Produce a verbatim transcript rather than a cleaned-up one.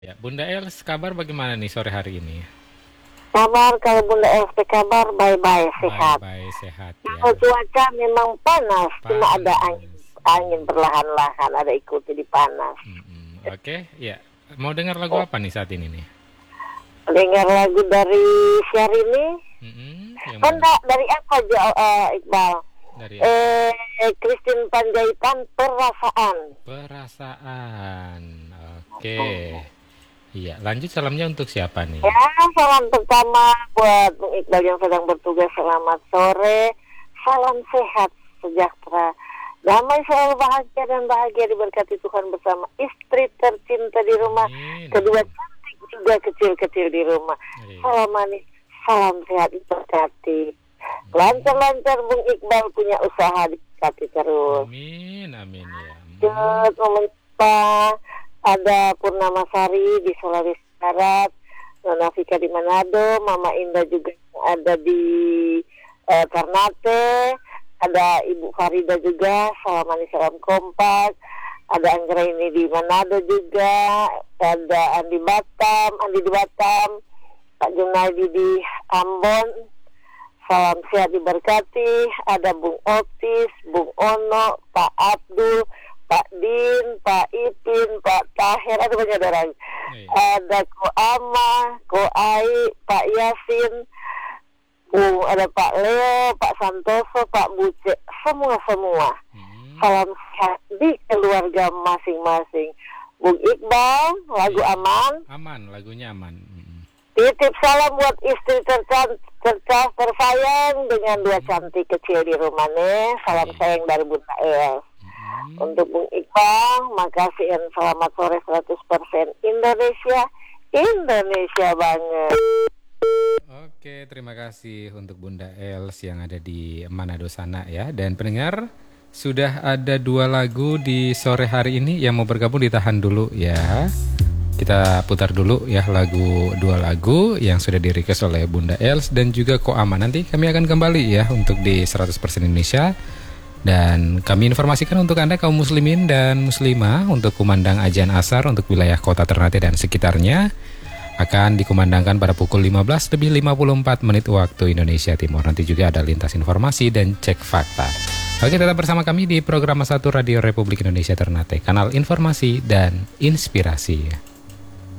Ya, Bunda Els, kabar bagaimana nih sore hari ini? Kabar kalau Bunda Esti kabar bye-bye sehat. Bye-bye, sehat ya. Kalau cuaca memang panas, cuma ada angin Panas. angin perlahan-lahan, ada ikuti di panas. Mm-mm. Oke, ya. Mau dengar lagu Oh, apa nih saat ini nih? dengar lagu dari Syahrini. Mm-mm. Yang Oh mana? enggak, dari apa Jo eh, Iqbal? Dari apa? Eh, Christine Panjaitan Perasaan. Perasaan. Oke. Iya, lanjut salamnya untuk siapa nih? Ya, salam pertama buat Bung Iqbal yang sedang bertugas. Selamat sore. Salam sehat, sejahtera. Damai selalu bahagia dan bahagia diberkati Tuhan bersama istri tercinta di rumah. Amin. Kedua cantik juga kecil-kecil di rumah. Iya. Salam manis, salam sehat diberkati. Lancar-lancar Bung Iqbal punya usaha diberkati terus. Amin, amin ya. Mm. Jod, meminta ada Purnama Sari di Sulawesi Barat, Nona Fika di Manado, Mama Indah juga ada di eh, Ternate, ada Ibu Farida juga, salam manis salam kompak, ada Anggra ini di Manado juga, ada Andi Batam, Andi di Batam, Pak Junaidi di Ambon, salam sehat diberkati, ada Bung Otis, Bung Ono, Pak Abdul, Pak Din, Pak Ipin, Pak Tahir, ada banyak orang. Iya. Ada Ko Ama, Ko Ai, Pak Yasin, uh, ada Pak Leo, Pak Santoso, Pak Buce, semua-semua. Mm. Salam sehat di keluarga masing-masing. Bung Iqbal, lagu Iya. aman. Aman, lagunya aman. Mm. Titip salam buat istri tercan- cerdas tersayang dengan dua cantik kecil di rumah nih. Salam Iya. sayang dari Bunda El. Mm. Untuk Bung Iqbal, makasih dan selamat sore seratus persen Indonesia. Indonesia banget. Oke, terima kasih untuk Bunda Els yang ada di Manado sana ya. Dan pendengar, sudah ada dua lagu di sore hari ini. Yang mau bergabung ditahan dulu ya. Kita putar dulu ya lagu dua lagu yang sudah di-request oleh Bunda Els dan juga Ko Ama. Nanti kami akan kembali ya untuk di seratus persen Indonesia. Dan kami informasikan untuk Anda kaum muslimin dan muslimah untuk kumandang ajan asar untuk wilayah kota Ternate dan sekitarnya akan dikumandangkan pada pukul lima belas lebih lima puluh empat menit waktu Indonesia Timur. Nanti juga ada lintas informasi dan cek fakta. Oke, tetap bersama kami di program satu Radio Republik Indonesia Ternate, kanal informasi dan inspirasi.